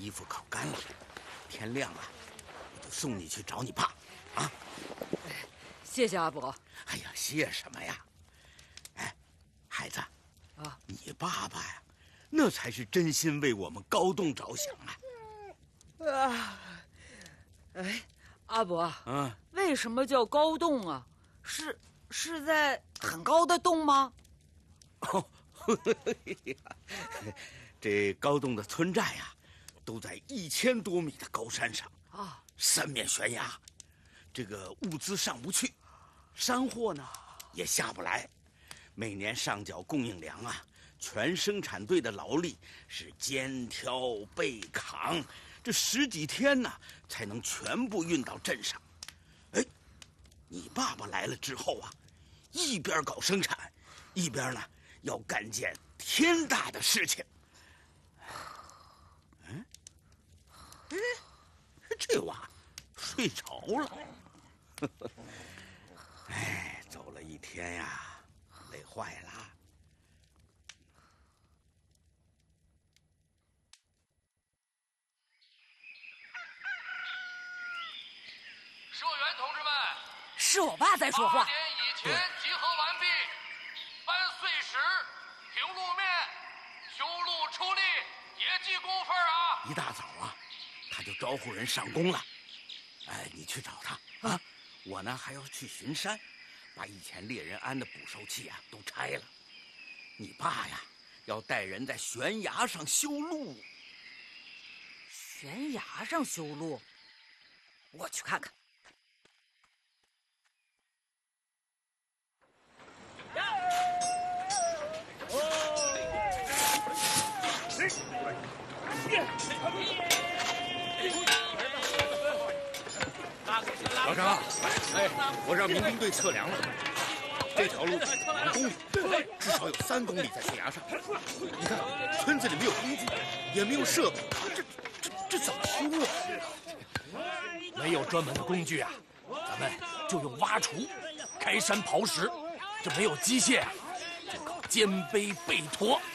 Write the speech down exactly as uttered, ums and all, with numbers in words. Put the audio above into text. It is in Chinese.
衣服烤干了，天亮了，我就送你去找你爸，啊！ 谢谢阿伯。 哎呀，谢什么呀？哎，孩子， 啊， 你爸爸呀，那才是真心为我们高栋着想啊！ 啊，哎，阿伯， 嗯， 为什么叫高洞啊？是是在很高的洞吗？ 哦，这高栋的村寨呀，都在一千多米的高山上啊， 三面悬崖，这个物资上不去，山货呢也下不来，每年上缴供应粮啊，全生产队的劳力是肩挑背扛，这十几天呢才能全部运到镇上。哎，你爸爸来了之后啊，一边搞生产，一边呢要干件天大的事情。嗯，哎，这娃睡着了。哎，走了一天呀，累坏了。 社员同志们， 是我爸在说话。 八点以前集合完毕，搬碎石、平路面、修路出力，也记工分啊！ 一大早啊，他就招呼人上工了。哎，你去找他啊！我呢还要去巡山，把以前猎人安的捕兽器啊都拆了。你爸呀，要带人在悬崖上修路。 悬崖上修路，我去看看。 老张，哎，我让民兵队测量了，这条路两公里，至少有三公里在悬崖上。你看，村子里没有工具，也没有设备，这这这怎么修啊？ 没有专门的工具啊，咱们就用挖锄、开山刨石，这没有机械啊，就靠肩背背驮。